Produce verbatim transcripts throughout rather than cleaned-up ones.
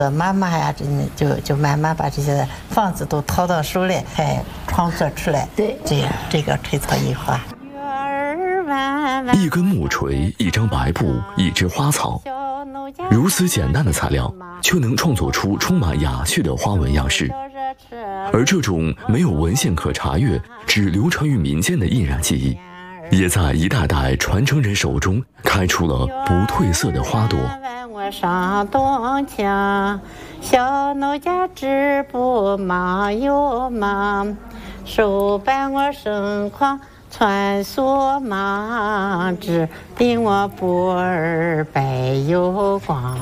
妈妈呀，就就慢慢把这些房子都掏到手来，才创作出来。对，这样这个吹草印花。 一根木锤，一张白布，一只花草，如此简单的材料，却能创作出充满雅趣的花纹样式。而这种没有文献可查阅，只流传于民间的印染技艺，也在一代代传承人手中开出了不褪色的花朵。 我上东墙，小农家织布忙又忙，手伴我身狂。穿梭马织，比我布儿白又光。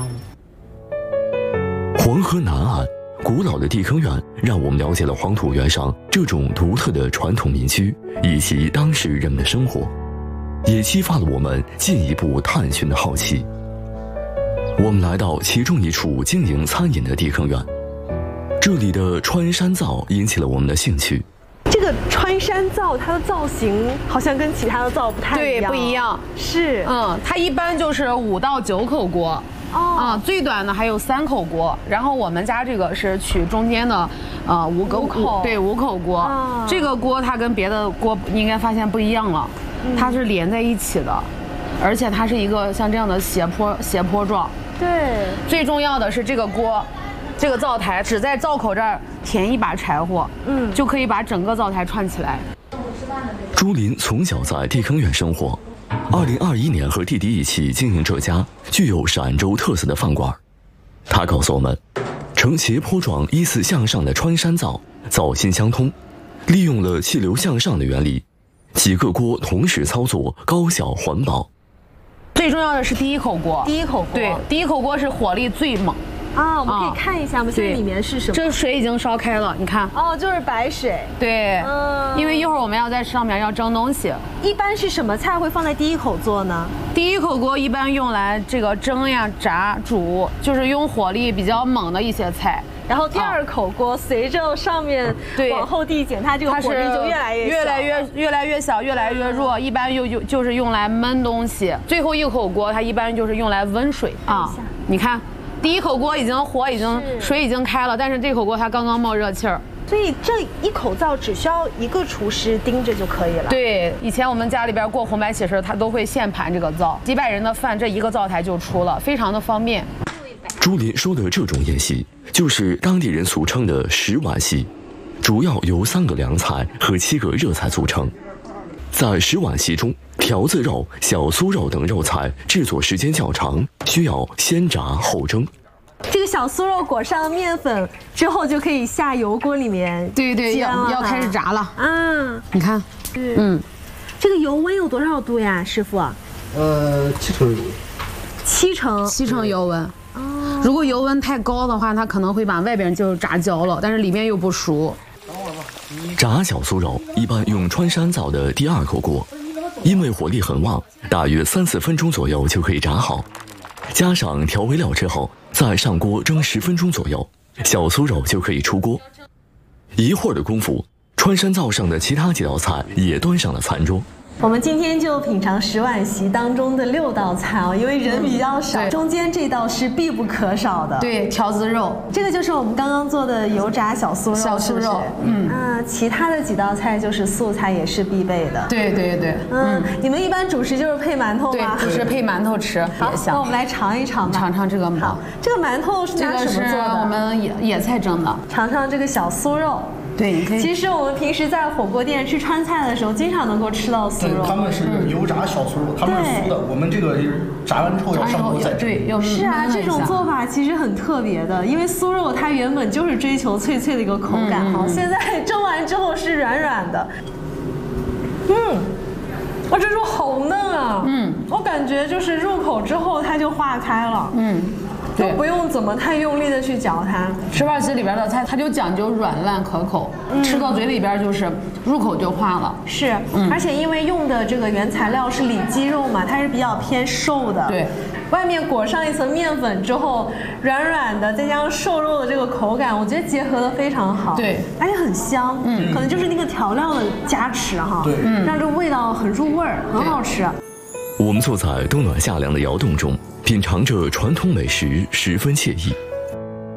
黄河南岸古老的地坑院，让我们了解了黄土原上这种独特的传统民居以及当时人们的生活，也激发了我们进一步探寻的好奇。我们来到其中一处经营餐饮的地坑院，这里的穿山灶引起了我们的兴趣。 这个穿山灶，它的造型好像跟其他的灶不太一样。 对，不一样。 是， 嗯，它一般就是五到九口锅。哦。啊，最短的还有三口锅。然后我们家这个是取中间的，呃，五口。五口。对，五口锅。哦。这个锅它跟别的锅你应该发现不一样了，嗯、它是连在一起的，而且它是一个像这样的斜坡斜坡状。 对。最重要的是这个锅。这个灶台只在灶口这儿填一把柴火，嗯，就可以把整个灶台串起来。 朱琳从小在地坑院生活，二零二一年和弟弟一起经营这家具有陕州特色的饭馆。他告诉我们，呈斜坡状依次向上的穿山灶，灶心相通，利用了气流向上的原理，几个锅同时操作，高效环保。 最重要的是第一口锅， 第一口锅， 对，第一口锅是火力最猛。 啊，我们可以看一下吗？现在里面是什么？ 这水已经烧开了，你看。 哦，就是白水。 对，嗯，因为一会儿我们要在上面要蒸东西。 一般是什么菜会放在第一口做呢？ 第一口锅一般用来这个蒸呀、炸、煮，就是用火力比较猛的一些菜。 然后第二口锅随着上面往后递减，它这个火力就越来越越来越越来越小，越来越弱。一般又就就是用来焖东西。最后一口锅它一般就是用来温水啊。你看。第一口锅已经火已经水已经开了，但是这口锅它刚刚冒热气儿， 所以这一口灶只需要一个厨师盯着就可以了。 对，以前我们家里边过红白喜事，他都会现盘这个灶，几百人的饭这一个灶台就出了，非常的方便。 朱琳说的这种宴席，就是当地人俗称的十碗席，主要由三个凉菜和七个热菜组成。在十碗席中，条子肉、小酥肉等肉菜制作时间较长，需要先炸后蒸。 这个小酥肉裹上面粉之后，就可以下油锅里面。 对对，要要开始炸了。啊，你看， 嗯，这个油温有多少度呀，师傅？ 呃，七成油。 七成。 七成油温。哦。如果油温太高的话，它可能会把外边就炸焦了，但是里面又不熟。 炸小酥肉一般用穿山灶的第二口锅，因为火力很旺，大约三四分钟左右就可以炸好。加上调味料之后，再上锅蒸十分钟左右，小酥肉就可以出锅。一会儿的功夫，穿山灶上的其他几道菜也端上了餐桌。 我们今天就品尝十碗席当中的六道菜啊，因为人比较少，中间这道是必不可少的。 对，条子肉， 这个就是我们刚刚做的油炸小酥肉。 小酥肉，嗯啊，其他的几道菜就是素菜，也是必备的。 对对对， 嗯，你们一般主食就是配馒头吗？ 对，主食配馒头吃也香。 那我们来尝一尝吧， 尝尝这个馒。 这个馒头是拿什么做的？ 这个是我们野野菜蒸的。 尝尝这个小酥肉。 对，你可以。 其实我们平时在火锅店吃川菜的时候，经常能够吃到酥肉。 对，他们是油炸小酥肉，他们是酥的。我们这个炸完之后要上锅再蒸。 对， 是啊，这种做法其实很特别的，因为酥肉它原本就是追求脆脆的一个口感哈，现在蒸完之后是软软的。嗯，哇，这肉好嫩啊！嗯，我感觉就是入口之后它就化开了。嗯。都不用怎么太用力的去嚼它。 十碗席里边的菜，它就讲究软烂可口，嗯、吃到嘴里边就是入口就化了。 是，嗯、而且因为用的这个原材料是里脊肉嘛，它是比较偏瘦的。 对， 外面裹上一层面粉之后，软软的，再加上瘦肉的这个口感，我觉得结合的非常好。 对， 而且很香。嗯，可能就是那个调料的加持哈， 对， 嗯，让这个味道很入味儿，很好吃。 我们坐在冬暖夏凉的窑洞中，品尝着传统美食，十分惬意。